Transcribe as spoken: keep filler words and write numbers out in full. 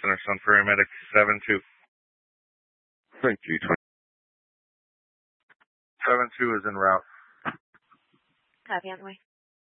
Center, Sun Prairie Medic seven two. Thank you. seven two is en route. Copy on the way.